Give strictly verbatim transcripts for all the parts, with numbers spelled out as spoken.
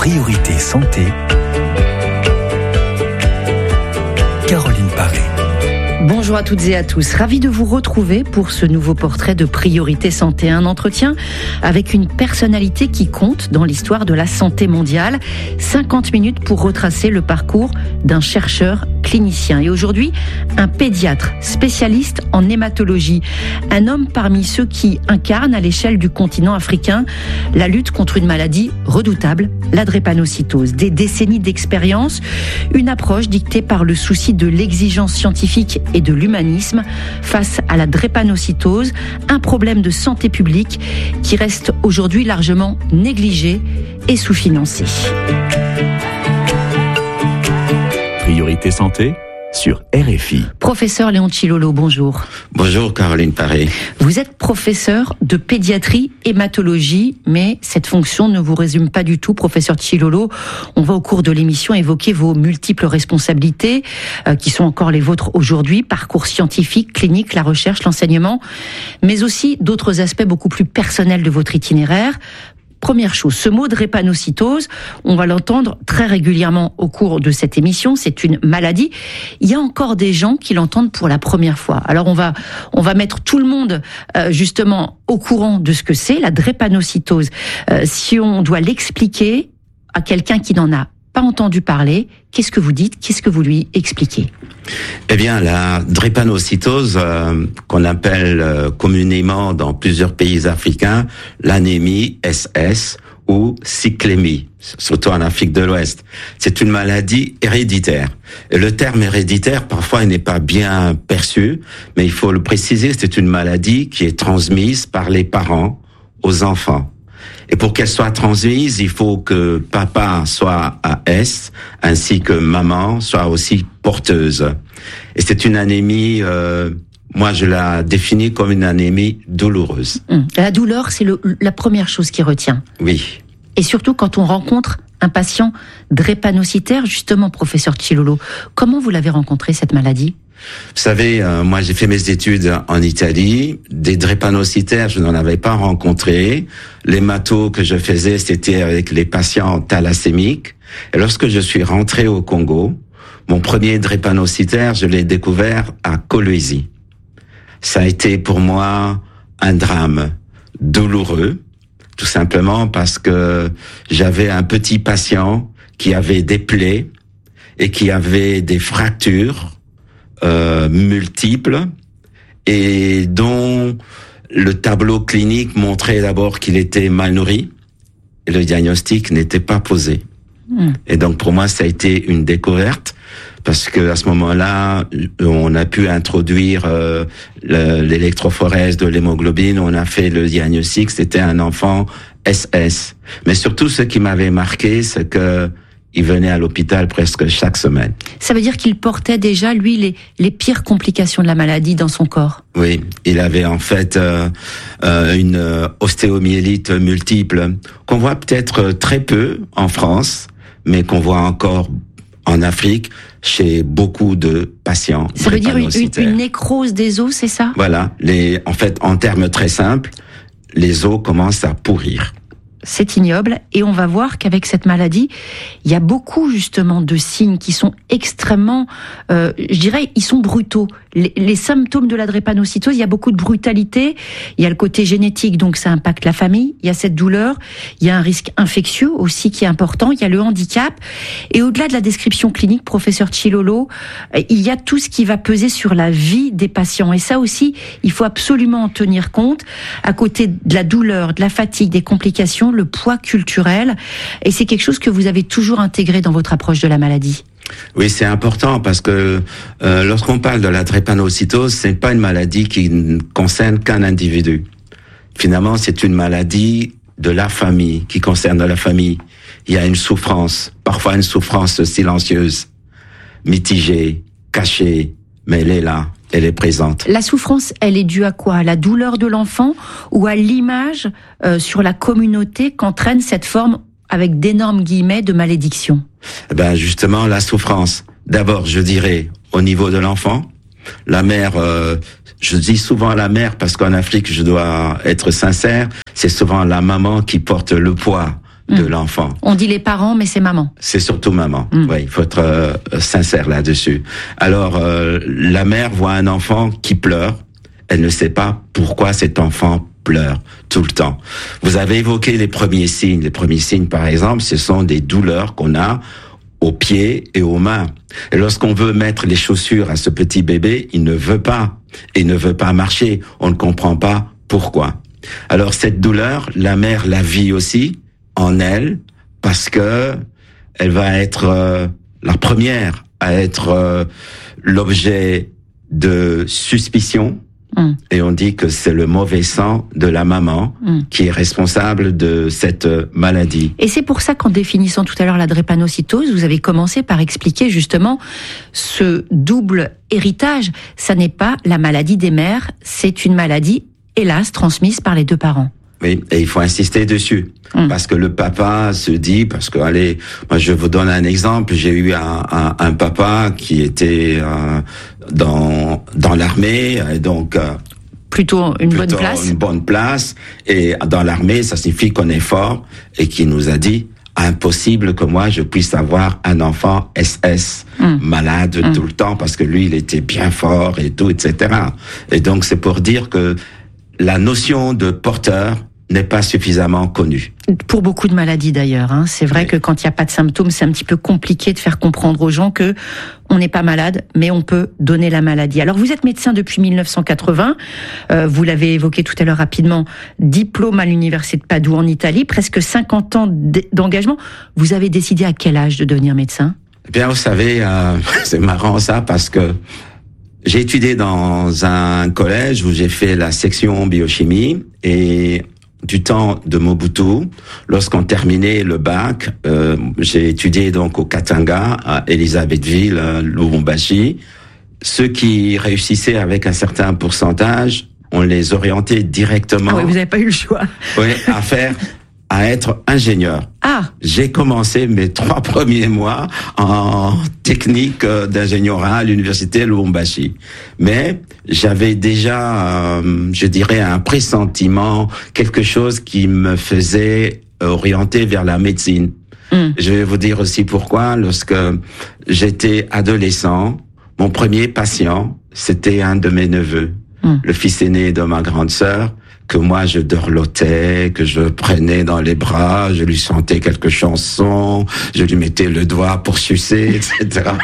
Priorité Santé, Caroline Paré. Bonjour à toutes et à tous, ravi de vous retrouver pour ce nouveau portrait de Priorité Santé, un entretien avec une personnalité qui compte dans l'histoire de la santé mondiale. cinquante minutes pour retracer le parcours d'un chercheur clinicien et aujourd'hui un pédiatre spécialiste en hématologie, un homme parmi ceux qui incarnent à l'échelle du continent africain la lutte contre une maladie redoutable, la drépanocytose. Des décennies d'expérience, une approche dictée par le souci de l'exigence scientifique et de l'humanisme face à la drépanocytose, un problème de santé publique qui reste aujourd'hui largement négligé et sous-financé. Priorité Santé sur R F I. Professeur Léon Tchilolo, bonjour. Bonjour Caroline Paré. Vous êtes professeur de pédiatrie hématologie, mais cette fonction ne vous résume pas du tout, professeur Tchilolo. On va au cours de l'émission évoquer vos multiples responsabilités, euh, qui sont encore les vôtres aujourd'hui, parcours scientifique, clinique, la recherche, l'enseignement, mais aussi d'autres aspects beaucoup plus personnels de votre itinéraire. Première chose, ce mot drépanocytose, on va l'entendre très régulièrement au cours de cette émission, c'est une maladie. Il y a encore des gens qui l'entendent pour la première fois. Alors on va on va mettre tout le monde euh, justement au courant de ce que c'est, la drépanocytose. Euh, si on doit l'expliquer à quelqu'un qui n'en a pas entendu parler, qu'est-ce que vous dites, qu'est-ce que vous lui expliquez ? Eh bien, la drépanocytose, euh, qu'on appelle euh, communément dans plusieurs pays africains l'anémie S S ou cyclémie, surtout en Afrique de l'Ouest. C'est une maladie héréditaire. Et le terme héréditaire, parfois, il n'est pas bien perçu, mais il faut le préciser, c'est une maladie qui est transmise par les parents aux enfants. Et pour qu'elle soit transmise, il faut que papa soit A S, ainsi que maman soit aussi porteuse. Et c'est une anémie, euh, moi je la définis comme une anémie douloureuse. La douleur, c'est le, la première chose qui retient. Oui. Et surtout quand on rencontre un patient drépanocytaire, justement, professeur Tchilolo, comment vous l'avez rencontré, cette maladie ? Vous savez, euh, moi j'ai fait mes études en Italie. Des drépanocytaires, je n'en avais pas rencontré. L'hémato que je faisais, c'était avec les patients thalassémiques. Et lorsque je suis rentré au Congo, mon premier drépanocytaire, je l'ai découvert à Kolwezi. Ça a été pour moi un drame douloureux, tout simplement parce que j'avais un petit patient qui avait des plaies et qui avait des fractures Euh, multiples et dont le tableau clinique montrait d'abord qu'il était mal nourri et le diagnostic n'était pas posé. Mmh. Et donc pour moi ça a été une découverte parce que à ce moment-là on a pu introduire euh, le, l'électrophorèse de l'hémoglobine, on a fait le diagnostic, c'était un enfant S S. Mais surtout ce qui m'avait marqué, c'est que il venait à l'hôpital presque chaque semaine. Ça veut dire qu'il portait déjà, lui, les, les pires complications de la maladie dans son corps. Oui, il avait en fait euh, euh, une ostéomyélite multiple qu'on voit peut-être très peu en France, mais qu'on voit encore en Afrique chez beaucoup de patients. Ça veut dire une, une, une nécrose des os, c'est ça ? Voilà. Les, en fait, en termes très simples, les os commencent à pourrir. C'est ignoble et on va voir qu'avec cette maladie, il y a beaucoup justement de signes qui sont extrêmement, euh, je dirais, ils sont brutaux. Les, les symptômes de la drépanocytose, il y a beaucoup de brutalité, il y a le côté génétique, donc ça impacte la famille, il y a cette douleur, il y a un risque infectieux aussi qui est important, il y a le handicap et au-delà de la description clinique, professeur Tchilolo, il y a tout ce qui va peser sur la vie des patients et ça aussi, il faut absolument en tenir compte. À côté de la douleur, de la fatigue, des complications, le poids culturel, et c'est quelque chose que vous avez toujours intégré dans votre approche de la maladie. Oui, c'est important parce que euh, lorsqu'on parle de la drépanocytose, c'est pas une maladie qui ne concerne qu'un individu. Finalement, c'est une maladie de la famille, qui concerne la famille. Il y a une souffrance, parfois une souffrance silencieuse, mitigée, cachée, mais elle est là. Elle est présente. La souffrance, elle est due à quoi ? À la douleur de l'enfant ou à l'image euh, sur la communauté qu'entraîne cette forme, avec d'énormes guillemets, de malédiction ? Eh ben justement, la souffrance. D'abord, je dirais, au niveau de l'enfant, la mère, euh, je dis souvent la mère parce qu'en Afrique, je dois être sincère, c'est souvent la maman qui porte le poids mmh. de mmh. l'enfant. On dit les parents, mais c'est maman. C'est surtout maman. Mmh. Oui, il faut être euh, sincère là-dessus. Alors, euh, la mère voit un enfant qui pleure. Elle ne sait pas pourquoi cet enfant pleure tout le temps. Vous avez évoqué les premiers signes. Les premiers signes, par exemple, ce sont des douleurs qu'on a aux pieds et aux mains. Et lorsqu'on veut mettre les chaussures à ce petit bébé, il ne veut pas. Il ne veut pas marcher. On ne comprend pas pourquoi. Alors cette douleur, la mère la vit aussi en elle, parce que elle va être euh, la première à être euh, l'objet de suspicion. Mmh. Et on dit que c'est le mauvais sang de la maman mmh. qui est responsable de cette maladie. Et c'est pour ça qu'en définissant tout à l'heure la drépanocytose, vous avez commencé par expliquer justement ce double héritage. Ça n'est pas la maladie des mères, c'est une maladie, hélas, transmise par les deux parents. Oui, et il faut insister dessus. Mmh. Parce que le papa se dit, parce que, allez, moi je vous donne un exemple, j'ai eu un, un, un papa qui était euh, dans dans l'armée, et donc... Euh, plutôt une plutôt bonne place. une bonne place, et dans l'armée, ça signifie qu'on est fort, et qui nous a dit, impossible que moi je puisse avoir un enfant S S mmh. malade mmh. tout le temps, parce que lui, il était bien fort et tout, et cetera. Et donc c'est pour dire que la notion de porteur n'est pas suffisamment connue. Pour beaucoup de maladies d'ailleurs, hein. C'est vrai oui. que quand il n'y a pas de symptômes, c'est un petit peu compliqué de faire comprendre aux gens que on n'est pas malade, mais on peut donner la maladie. Alors vous êtes médecin depuis mille neuf cent quatre-vingts, euh, vous l'avez évoqué tout à l'heure rapidement, diplôme à l'université de Padoue en Italie, presque cinquante ans d'engagement. Vous avez décidé à quel âge de devenir médecin ? Eh bien, vous savez, euh, c'est marrant ça, parce que j'ai étudié dans un collège où j'ai fait la section biochimie, et du temps de Mobutu, lorsqu'on terminait le bac, euh, j'ai étudié donc au Katanga, à Elisabethville, à Lubumbashi. Ceux qui réussissaient avec un certain pourcentage, on les orientait directement. Ah oui, vous n'avez pas eu le choix. Oui, à faire, à être ingénieur. Ah. J'ai commencé mes trois premiers mois en technique d'ingénierie à l'université Lubumbashi. Mais j'avais déjà, euh, je dirais, un pressentiment, quelque chose qui me faisait orienter vers la médecine. Mm. Je vais vous dire aussi pourquoi. Lorsque j'étais adolescent, mon premier patient, c'était un de mes neveux, mm. le fils aîné de ma grande sœur, que moi je dorlotais, que je prenais dans les bras, je lui chantais quelques chansons, je lui mettais le doigt pour sucer, et cetera.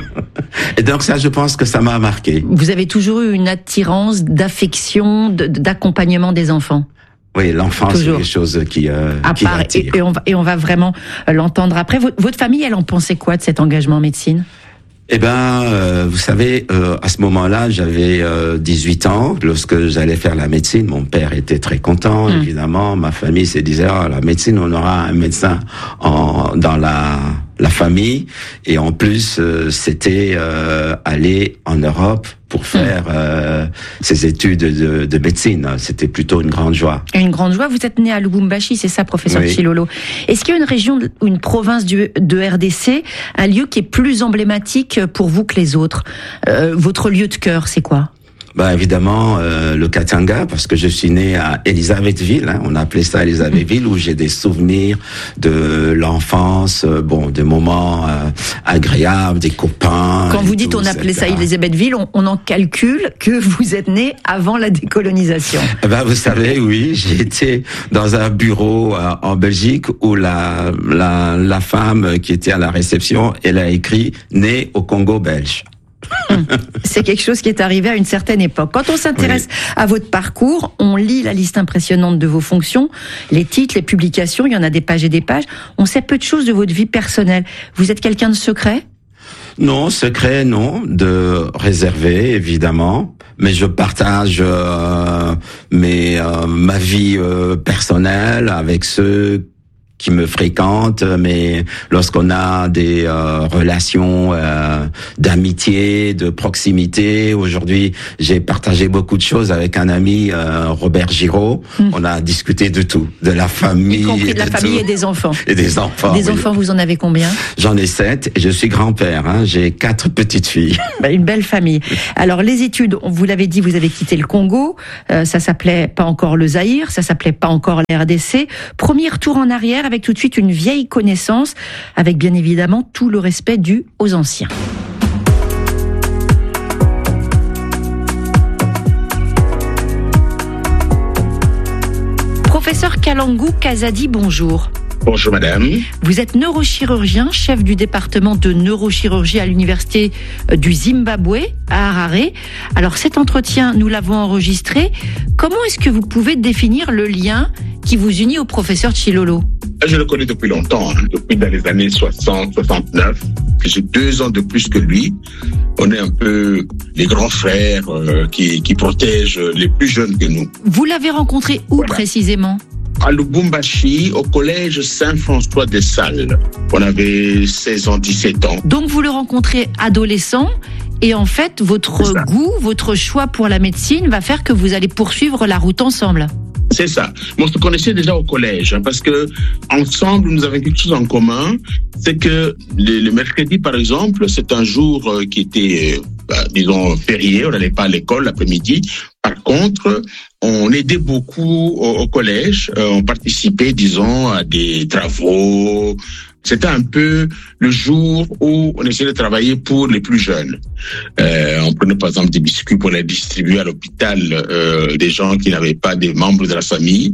Et donc ça, je pense que ça m'a marqué. Vous avez toujours eu une attirance d'affection, de, d'accompagnement des enfants ? Oui, l'enfant, c'est quelque chose qui, euh, à qui part, attire. Et, et, on va, et on va vraiment l'entendre après. Votre, votre famille, elle en pensait quoi de cet engagement en médecine ? Eh ben, euh, vous savez, euh, à ce moment-là, j'avais euh, dix-huit ans. Lorsque j'allais faire la médecine, mon père était très content, mmh. évidemment. Ma famille se disait, oh, la médecine, on aura un médecin en, dans la, la famille. Et en plus, euh, c'était euh, aller en Europe pour faire mmh. euh, ses études de, de médecine. C'était plutôt une grande joie. Une grande joie. Vous êtes né à Lubumbashi, c'est ça, professeur oui. Chilolo. Est-ce qu'il y a une région ou une province du, de R D C, un lieu qui est plus emblématique pour vous que les autres ? euh, Votre lieu de cœur, c'est quoi ? Bah évidemment euh, le Katanga, parce que je suis né à Elisabethville, hein, on appelait ça Elisabethville, où j'ai des souvenirs de l'enfance, euh, bon, des moments euh, agréables, des copains. Quand vous dites tout, on appelait ça Elisabethville, on, on en calcule que vous êtes né avant la décolonisation. Bah vous savez, oui, j'ai été dans un bureau euh, en Belgique où la, la la femme qui était à la réception, elle a écrit né au Congo belge. C'est quelque chose qui est arrivé à une certaine époque. Quand on s'intéresse oui. à votre parcours, on lit la liste impressionnante de vos fonctions, les titres, les publications, il y en a des pages et des pages. On sait peu de choses de votre vie personnelle. Vous êtes quelqu'un de secret ? Non, secret, non. De réservé, évidemment. Mais je partage euh, mes, euh, ma vie euh, personnelle avec ceux qui me fréquentent, mais lorsqu'on a des euh, relations euh, d'amitié, de proximité, aujourd'hui j'ai partagé beaucoup de choses avec un ami, euh, Robert Giraud. Mmh. On a discuté de tout, de la famille, y compris de la de famille tout. Et des enfants. Et des enfants. Des oui. enfants, vous en avez combien ? J'en ai sept et je suis grand-père. Hein, j'ai quatre petites filles. Bah, une belle famille. Alors les études, vous l'avez dit, vous avez quitté le Congo. Euh, ça s'appelait pas encore le Zaïre, ça s'appelait pas encore l'R D C. Premier retour en arrière avec avec tout de suite une vieille connaissance, avec bien évidemment tout le respect dû aux anciens. Professeur Kalangou Kazadi, bonjour. Bonjour madame. Vous êtes neurochirurgien, chef du département de neurochirurgie à l'université du Zimbabwe, à Harare. Alors cet entretien, nous l'avons enregistré. Comment est-ce que vous pouvez définir le lien qui vous unit au professeur Tshilolo ? Je le connais depuis longtemps, hein, depuis dans les années soixante soixante-neuf. J'ai deux ans de plus que lui. On est un peu les grands frères euh, qui, qui protègent les plus jeunes que nous. Vous l'avez rencontré où voilà. précisément ? À Lubumbashi, au collège Saint-François de Sales. On avait seize ans, dix-sept ans. Donc vous le rencontrez adolescent et en fait, votre goût, votre choix pour la médecine va faire que vous allez poursuivre la route ensemble. C'est ça. On se connaissait déjà au collège, hein, parce que ensemble, nous avons quelque chose en commun. C'est que le, le mercredi, par exemple, c'est un jour euh, qui était, euh, bah, disons, férié. On n'allait pas à l'école l'après-midi. Par contre, on aidait beaucoup au, au collège. Euh, on participait, disons, à des travaux. C'était un peu le jour où on essayait de travailler pour les plus jeunes. Euh, on prenait par exemple des biscuits pour les distribuer à l'hôpital, euh, des gens qui n'avaient pas des membres de la famille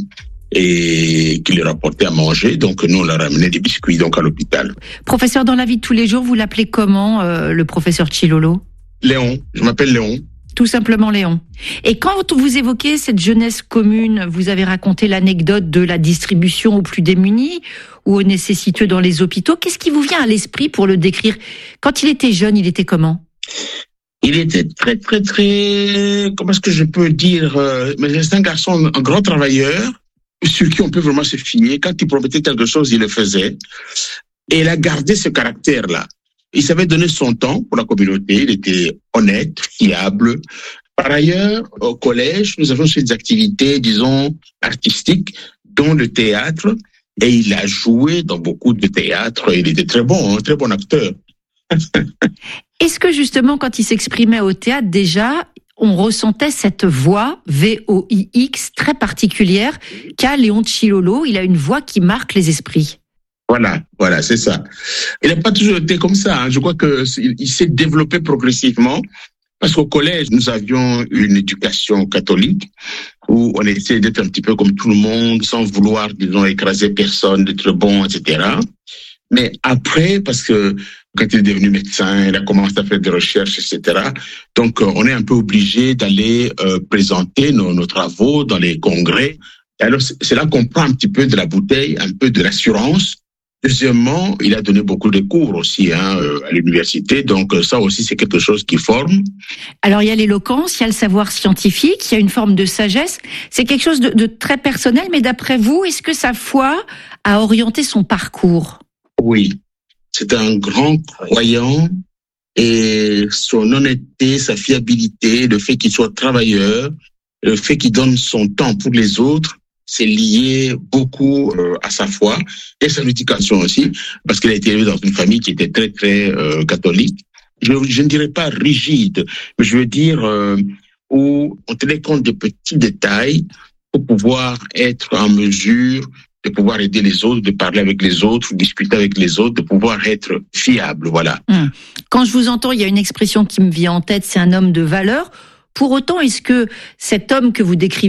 et qui leur apportaient à manger. Donc nous, on leur ramenait des biscuits donc à l'hôpital. Professeur, dans la vie de tous les jours, vous l'appelez comment, euh, le professeur Tshilolo ? Léon, je m'appelle Léon. Tout simplement Léon. Et quand vous évoquez cette jeunesse commune, vous avez raconté l'anecdote de la distribution aux plus démunis ou aux nécessiteux dans les hôpitaux. Qu'est-ce qui vous vient à l'esprit pour le décrire ? Quand il était jeune, il était comment ? Il était très, très, très... Comment est-ce que je peux dire euh, Mais c'est un garçon, un grand travailleur, sur qui on peut vraiment se fier. Quand il promettait quelque chose, il le faisait. Et il a gardé ce caractère-là. Il savait donner son temps pour la communauté, il était honnête, fiable. Par ailleurs, au collège, nous avons fait des activités, disons, artistiques, dont le théâtre, et il a joué dans beaucoup de théâtres, il était très bon, un très bon acteur. Est-ce que justement, quand il s'exprimait au théâtre, déjà, on ressentait cette voix, V O I X, très particulière, qu'a Léon Tshilolo? Il a une voix qui marque les esprits. Voilà, voilà, c'est ça. Il n'a pas toujours été comme ça. Hein. Je crois qu'il il s'est développé progressivement parce qu'au collège, nous avions une éducation catholique où on essayait d'être un petit peu comme tout le monde, sans vouloir, disons, écraser personne, d'être bon, et cetera. Mais après, parce que quand il est devenu médecin, il a commencé à faire des recherches, et cetera. Donc, on est un peu obligé d'aller euh, présenter nos, nos travaux dans les congrès. Et alors, c'est là qu'on prend un petit peu de la bouteille, un peu de l'assurance. Deuxièmement, il a donné beaucoup de cours aussi hein, à l'université, donc ça aussi c'est quelque chose qui forme. Alors il y a l'éloquence, il y a le savoir scientifique, il y a une forme de sagesse. C'est quelque chose de, de très personnel, mais d'après vous, est-ce que sa foi a orienté son parcours ? Oui, c'est un grand croyant et son honnêteté, sa fiabilité, le fait qu'il soit travailleur, le fait qu'il donne son temps pour les autres, c'est lié beaucoup euh, à sa foi et sa éducation aussi, parce qu'il a été élevé dans une famille qui était très, très euh, catholique. Je, je ne dirais pas rigide, mais je veux dire euh, où on tenait compte de petits détails pour pouvoir être en mesure de pouvoir aider les autres, de parler avec les autres, discuter avec les autres, de pouvoir être fiable, voilà. Quand je vous entends, il y a une expression qui me vient en tête, c'est un homme de valeur. Pour autant, est-ce que cet homme que vous décrivez